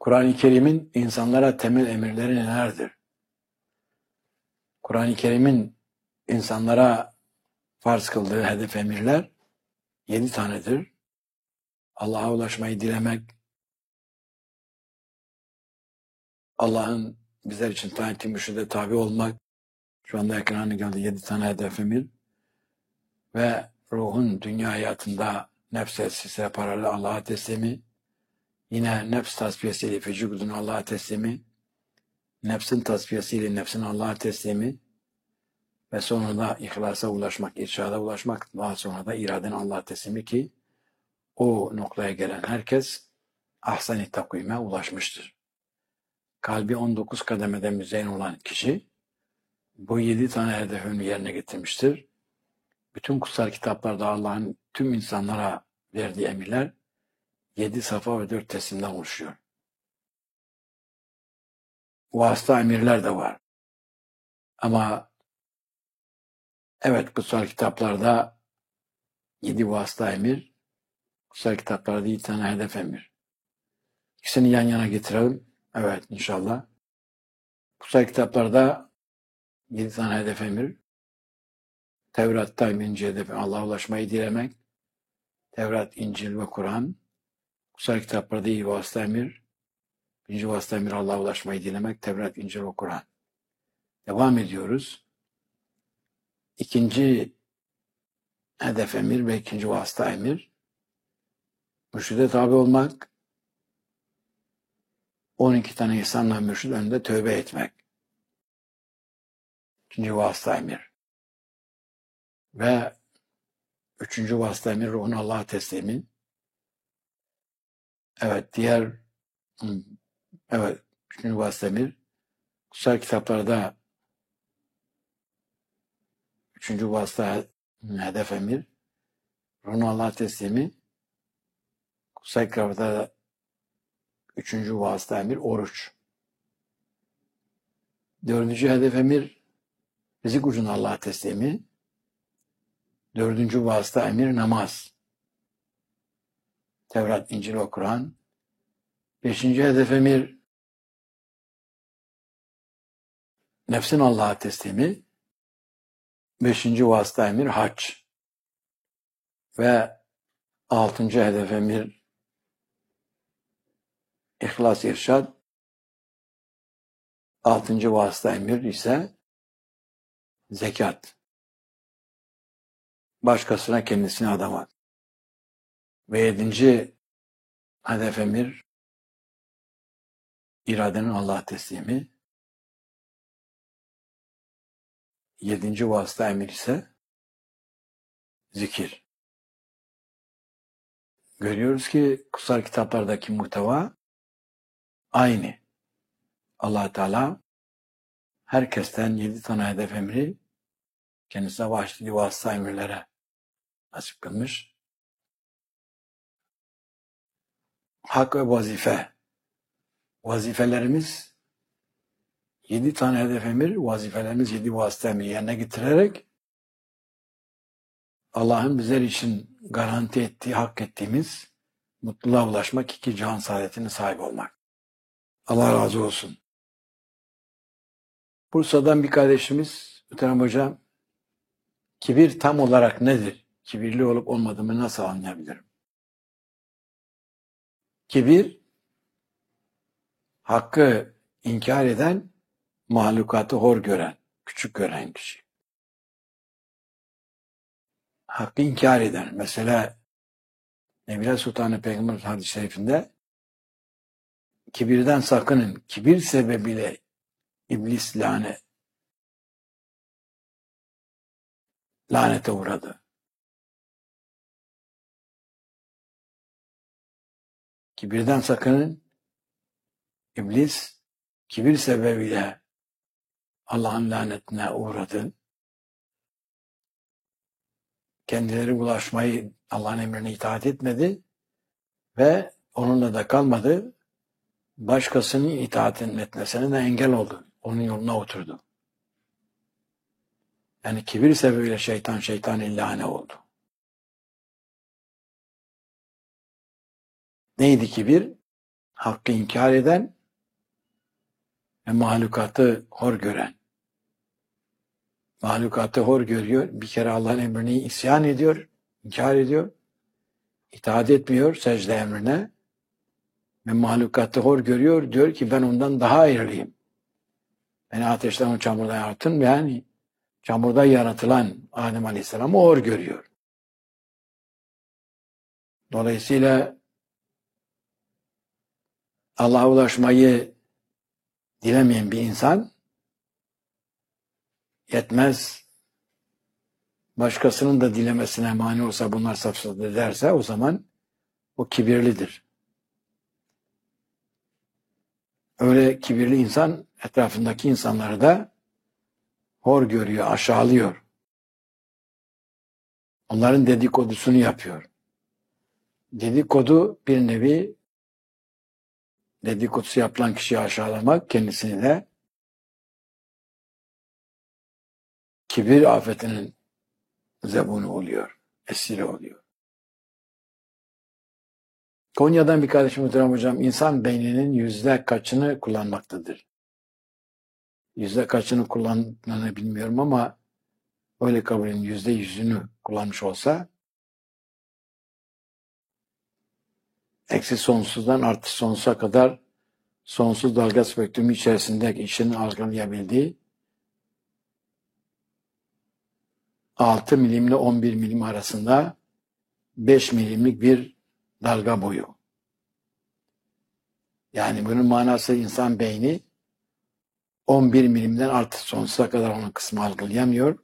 Kur'an-ı Kerim'in insanlara temel emirleri nelerdir? Kur'an-ı Kerim'in insanlara farz kıldığı hedef emirler 7 tanedir. Allah'a ulaşmayı dilemek, Allah'ın bizler için tayin ettiği mürşide tabi olmak, şu anda ekrana geldi 7 tane hedef emir ve ruhun dünya hayatında nefse, sise, paralel Allah'a teslimi, yine nefs tasfiyesiyle vücudun Allah'a teslimi, nefsin tasfiyesiyle nefsin Allah'a teslimi ve sonra da ihlasa ulaşmak, irşada ulaşmak, daha sonra da iradenin Allah'a teslimi ki o noktaya gelen herkes ahsen-i takvime ulaşmıştır. Kalbi 19 kademede müzeyyen olan kişi bu 7 tane hedefini yerine getirmiştir. Bütün kutsal kitaplarda Allah'ın tüm insanlara verdiği emirler 7 safa ve 4 teslimden oluşuyor. Vasıta emirler de var. Ama evet kutsal kitaplarda 7 vasıta emir, kutsal kitaplarda 7 tane hedef emir. İkisini yan yana getirelim. Evet inşallah. Kutsal kitaplarda 7 tane hedef emir. Tevrat'ta birinci hedefi Allah'a ulaşmayı dilemek. Tevrat, İncil ve Kur'an. Kutsal kitaplarda 7 vasıta emir. Birinci vasıta emir Allah'a ulaşmayı dilemek. Tevrat, İncil ve Kur'an. Devam ediyoruz. İkinci hedef emir ve ikinci vasıta emir. Mürşide tabi olmak. 12 tane insanla mürşid önünde tövbe etmek. İkinci vasıta emir. Ve üçüncü vasıta emir ruhun Allah'a teslimi. Evet üçüncü vasıta emir. Kutsal kitaplarda üçüncü vasıta hedef emir. Ruhun Allah'a teslimi. Kutsal kitaplarda üçüncü vasıta emir oruç. Dördüncü hedef emir fizik ucun Allah'a teslimi. Dördüncü vasıta emir namaz. Tevrat, İncil ve Kur'an. Beşinci hedef emir nefsin Allah'a teslimi. Beşinci vasıta emir hac. Ve altıncı hedef emir İhlas irşad. Altıncı vasıta emir ise zekat. Başkasına kendisine adamak. Ve yedinci hedef emir iradenin Allah'a teslimi. Yedinci vasıta emir ise zikir. Görüyoruz ki kutsal kitaplardaki muhteva aynı. Allah Teala herkesten 7 tane hedef emri kendisine başladığı vasıta emirlere nasip kılmış. Hak ve vazife. Vazifelerimiz 7 tane hedef emir, vazifelerimiz 7 vasıta emri yerine getirerek Allah'ın bizler için garanti ettiği, hak ettiğimiz mutluluğa ulaşmak, 2 cihan saadetine sahip olmak. Allah razı olsun. Bursa'dan bir kardeşimiz, Muhterem Hocam, kibir tam olarak nedir? Kibirli olup olmadığımı nasıl anlayabilirim? Kibir, hakkı inkar eden, mahlukatı hor gören, küçük gören kişi. Hakkı inkar eden, mesela Nebiler Sultanı Peygamber hadis-i şerifinde kibirden sakının, kibir sebebiyle iblis lanete uğradı. Kibirden sakının, iblis kibir sebebiyle Allah'ın lanetine uğradı. Kendileri ulaşmayı, Allah'ın emrine itaat etmedi ve onunla da kalmadı. Başkasının itaat etmesine de engel oldu. Onun yoluna oturdu. Yani kibir sebebiyle şeytan illâne oldu. Neydi kibir? hakkı inkar eden ve mahlukatı hor gören. Mahlukatı hor görüyor. Bir kere Allah'ın emrini isyan ediyor, inkar ediyor. İtaat etmiyor secde emrine. Ve mahlukatı hor görüyor. Diyor ki ben ondan daha hayırlıyım. Beni ateşten o çamurdan yaratın. Yani çamurda yaratılan Adem Aleyhisselam'ı hor görüyor. Dolayısıyla Allah'a ulaşmayı dilemeyen bir insan yetmez, başkasının da dilemesine mani olsa bunlar safsat ederse o zaman o kibirlidir. Öyle kibirli insan etrafındaki insanları da hor görüyor, aşağılıyor. Onların dedikodusunu yapıyor. Dedikodu bir nevi dedikodusu yapılan kişiyi aşağılamak, kendisini de kibir afetinin zebunu oluyor, esiri oluyor. Konya'dan bir kardeşim muhterem hocam, insan beyninin yüzde kaçını kullanmaktadır? Yüzde kaçını kullandığını bilmiyorum ama öyle kabul edin, %100'ünü kullanmış olsa eksi sonsuzdan artı sonsuza kadar sonsuz dalga spektrumu içerisindeki işini algılayabildiği 6 milimle 11 milim arasında 5 milimlik bir dalga boyu. Yani bunun manası insan beyni 11 milimden artı sonsuza kadar onun kısmı algılayamıyor.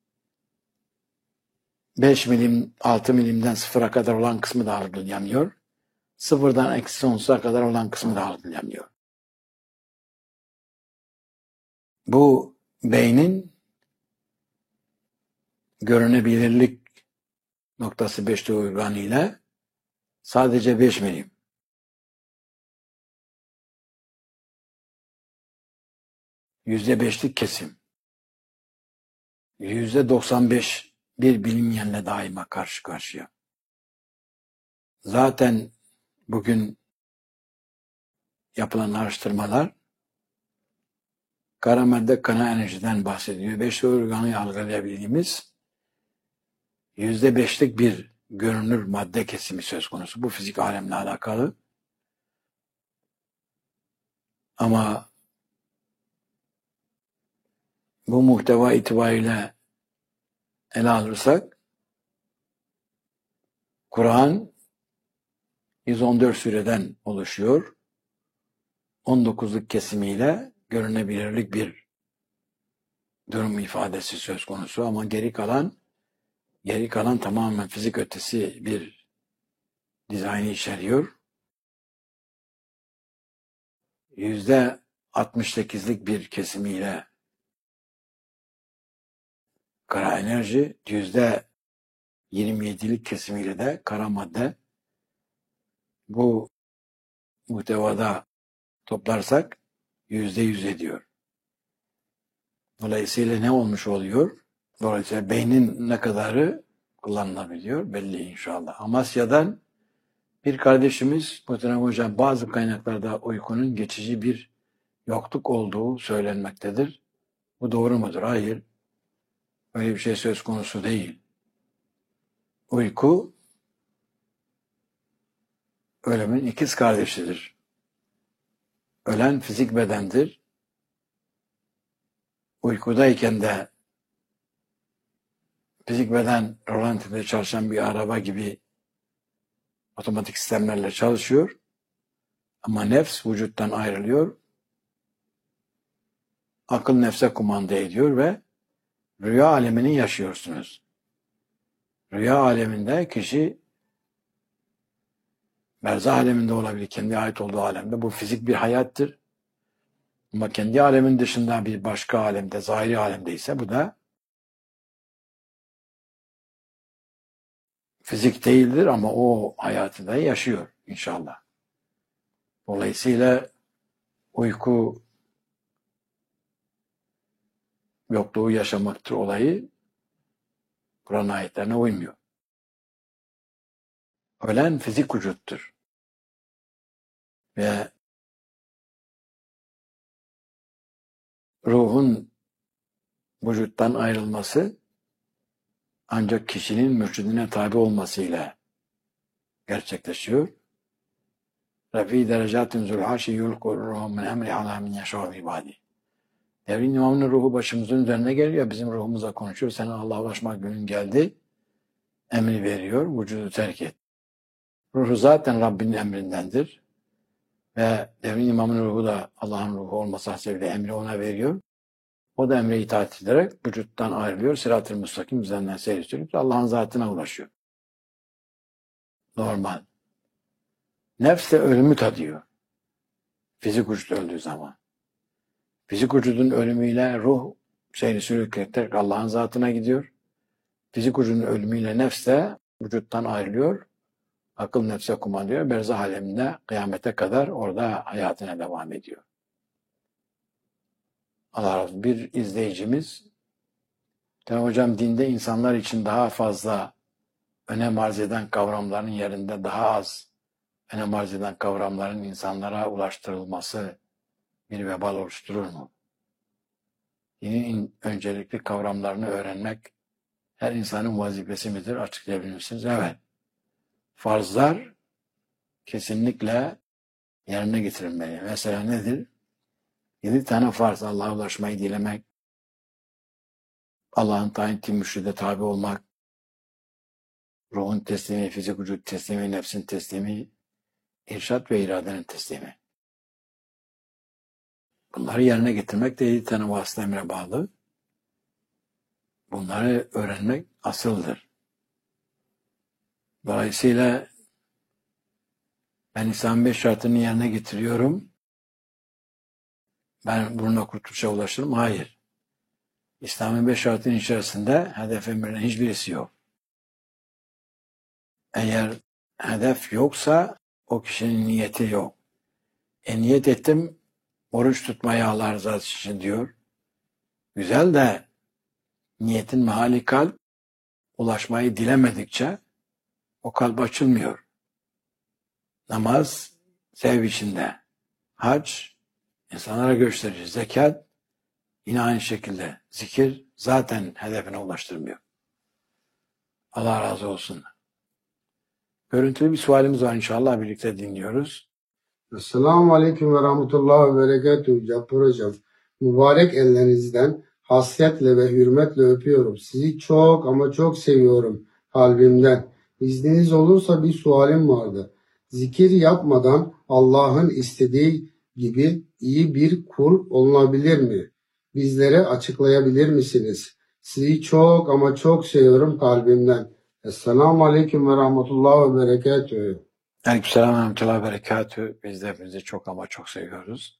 5 milim, 6 milimden sıfıra kadar olan kısmı da algılayamıyor. Sıfırdan eksi sonsuza kadar olan kısmı da algılayamıyor. Bu beynin görünebilirlik noktası 5'te organı ile sadece 5 milim. %5'lik kesim. %95 bir bilinmeyenle daima karşı karşıya. Zaten bugün yapılan araştırmalar kara madde kana enerjiden bahsediyor. 5 organı algılayabildiğimiz %5'lik bir görünür madde kesimi söz konusu. Bu fizik alemle alakalı. Ama bu muhteva itibariyle ele alırsak Kur'an 114 sureden oluşuyor. 19'luk kesimiyle görünebilirlik bir durum ifadesi söz konusu ama geri kalan tamamen fizik ötesi bir dizaynı içeriyor. %68'lik bir kesimiyle kara enerji, %27'lik kesimiyle de kara madde. Bu muhtevada toplarsak %100 ediyor. Dolayısıyla ne olmuş oluyor? Dolayısıyla beynin ne kadarı kullanılabiliyor belli inşallah. Amasya'dan bir kardeşimiz muhterem hocam bazı kaynaklarda uykunun geçici bir yokluk olduğu söylenmektedir. Bu doğru mudur? Hayır. Öyle bir şey söz konusu değil. Uyku ölümün ikiz kardeşidir. Ölen fizik bedendir. Uykudayken de fizik beden rolantide çalışan bir araba gibi otomatik sistemlerle çalışıyor. Ama nefs vücuttan ayrılıyor. Akıl nefse kumanda ediyor ve rüya alemini yaşıyorsunuz. Rüya aleminde kişi berzah aleminde olabilir, kendi ait olduğu alemde. Bu fizik bir hayattır. Ama kendi alemin dışında bir başka alemde, zahiri alemde ise bu da fizik değildir ama o hayatı da yaşıyor inşallah. Dolayısıyla uyku yokluğu yaşamaktır olayı Kur'an ayetlerine uymuyor. Ölen fizik vücuttur. ve ruhun vücuttan ayrılması ancak kişinin mürşidine tabi olmasıyla gerçekleşiyor. Rafi derecatun zulhaşi yulkur ruhu min emri ala min yaşav ibadi. Devrin imamının ruhu başımızın üzerine geliyor. Bizim ruhumuza konuşuyor. Senin Allah'a ulaşmak günün geldi. Emri veriyor. Vücudu terk et. Ruhu zaten Rabbinin emrindendir. Ve devrin imamının ruhu da Allah'ın ruhu olması hasebiyle emri ona veriyor. O da emre itaat ederek vücuttan ayrılıyor. Sırat-ı müstakim üzerinden seyir sürüp Allah'ın zatına ulaşıyor. Normal. Nefs de ölümü tadıyor. Fizik vücut öldüğü zaman. Fizik vücudun ölümüyle ruh seyri sürükleyerek Allah'ın zatına gidiyor. Fizik vücudun ölümüyle nefs de vücuttan ayrılıyor. Akıl nefse kumandıyor. Berzah aleminde kıyamete kadar orada hayatına devam ediyor. Allah razı olsun. Bir izleyicimiz, hocam dinde insanlar için daha fazla önem arz eden kavramların yerinde daha az önem arz eden kavramların insanlara ulaştırılması bir vebal oluşturur mu? Dinin öncelikli kavramlarını öğrenmek her insanın vazifesi midir? Açıklayabilir misiniz? Evet. Farzlar kesinlikle yerine getirilmeli. Mesela nedir? 7 tane farz. Allah'a ulaşmayı dilemek, Allah'ın tayin ettiği mürşide tabi olmak, ruhun teslimi, fizik vücut teslimi, nefsin teslimi, irşat ve iradenin teslimi. Bunları yerine getirmek de 7 tane vasıta emre bağlı. Bunları öğrenmek asıldır. Dolayısıyla ben İslam'ın 5 şartını yerine getiriyorum. Ben bununla kurtuluşa ulaşırım. Hayır. İslam'ın 5 şartının içerisinde hedefin birinin hiçbirisi yok. Eğer hedef yoksa o kişinin niyeti yok. Niyet ettim, oruç tutmayı Allah rızası için diyor. Güzel de niyetin mahali kalp, ulaşmayı dilemedikçe o kalp açılmıyor. Namaz sevgi içinde. Hac insanlara gösterici. Zekat yine aynı şekilde. Zikir zaten hedefine ulaştırmıyor. Allah razı olsun. Görüntülü bir sualimiz var, inşallah birlikte dinliyoruz. Esselamu Aleyküm ve Rahmetullah ve Berekatuhu Cappar Hocam. Mübarek ellerinizden hasretle ve hürmetle öpüyorum. Sizi çok ama çok seviyorum kalbimden. İzniniz olursa bir sualim vardı. Zikir yapmadan Allah'ın istediği gibi iyi bir kul olunabilir mi? Bizlere açıklayabilir misiniz? Sizi çok ama çok seviyorum kalbimden. Esselamu Aleyküm ve Rahmetullah ve Berekatuhu. Aleykümselam ve rahmetullahi ve berekatühü. Biz de hepinizi çok ama çok seviyoruz.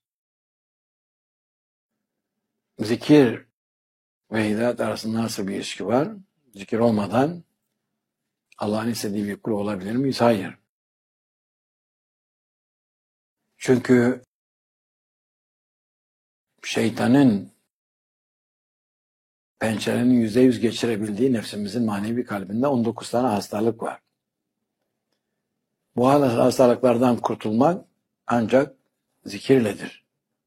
Zikir ve hidayet arasında nasıl bir ilişki var? Zikir olmadan Allah'ın istediği bir kul olabilir miyiz? Hayır. Çünkü şeytanın pençelerini %100 geçirebildiği nefsimizin manevi kalbinde 19 tane hastalık var. Bu hastalıklardan kurtulmak ancak zikirledir.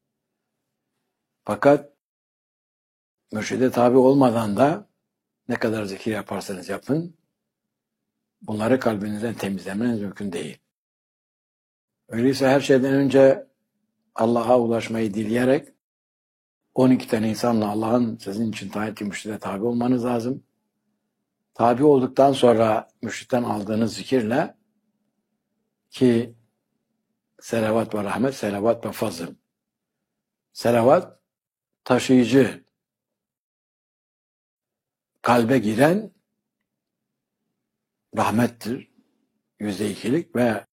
Fakat mürşide tabi olmadan da ne kadar zikir yaparsanız yapın, bunları kalbinizden temizlemeniz mümkün değil. Öyleyse her şeyden önce Allah'a ulaşmayı dileyerek 12 tane insanla Allah'ın sizin için tayin ettiği mürşide tabi olmanız lazım. Tabi olduktan sonra mürşitten aldığınız zikirle, ki selavat ve rahmet, selavat ve fazıl. Selavat taşıyıcı, kalbe giren rahmettir. %2'lik ve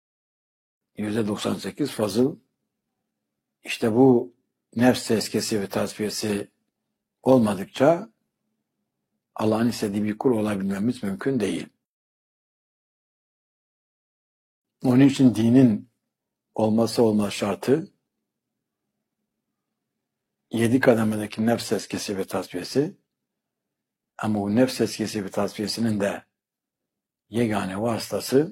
%98 fazıl. İşte bu nefs tezkiyesi ve tasfiyesi olmadıkça Allah'ın istediği bir kul olabilmemiz mümkün değil. Onun için dinin olmazsa olmaz şartı 7 kademedeki nefs tezkiyesi ve tasfiyesi, ama bu nefs tezkiyesi ve tasfiyesinin de yegane vasıtası